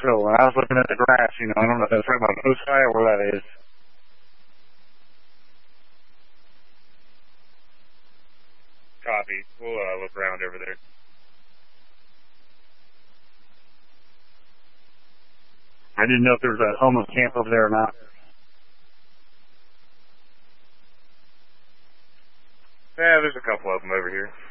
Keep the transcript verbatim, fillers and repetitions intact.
So when I was looking at the grass, you know, I don't know if that's right about Osai or where that is. Copy. We'll uh, look around over there. I didn't know if there was a homeless camp over there or not. Yeah, there's a couple of them over here.